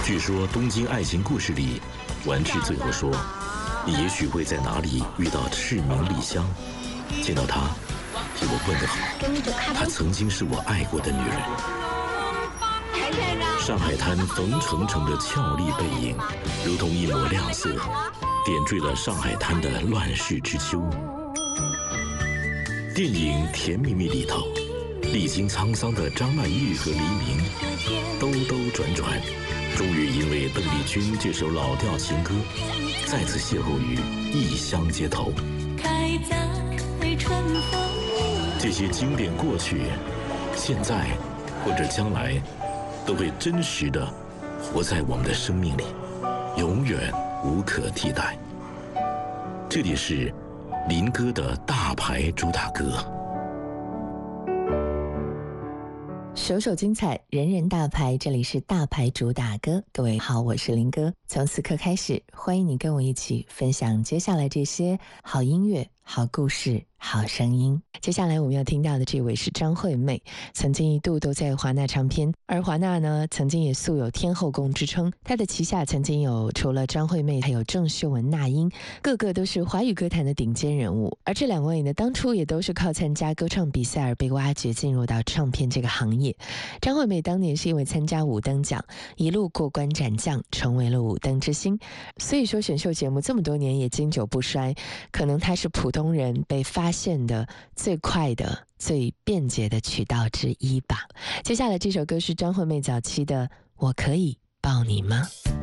据说《东京爱情故事》里，丸治最后说，你也许会在哪里遇到赤名莉香，见到她，替我问个好。她曾经是我爱过的女人。上海滩冯程程的俏丽背影，如同一抹亮色，点缀了上海滩的乱世之秋。电影《甜蜜蜜》里头，历经沧桑的张曼玉和黎明，兜兜转转，终于因为邓丽君这首老调情歌，再次邂逅于异乡街头。开在春风里，这些经典过去，现在或者将来，都会真实的活在我们的生命里，永远无可替代。这里是林哥的大牌主打歌。 首首精彩，人人大牌，这里是大牌主打歌。各位好，我是林哥。从此刻开始，欢迎你跟我一起分享接下来这些好音乐、好故事、好声音。接下来我们要听到的这位是张惠妹，曾经一度都在华纳唱片，而华纳呢，曾经也素有天后宫之称。她的旗下曾经有除了张惠妹，还有郑秀文、那英，个个都是华语歌坛的顶尖人物。而这两位呢，当初也都是靠参加歌唱比赛而被挖掘进入到唱片这个行业。张惠妹当年是因为参加五灯奖，一路过关斩将，成为了五灯之星。所以说选秀节目这么多年也经久不衰，可能她是普通人被发现的最快的、最便捷的渠道之一吧。接下来这首歌是张惠妹早期的《我可以抱你吗》。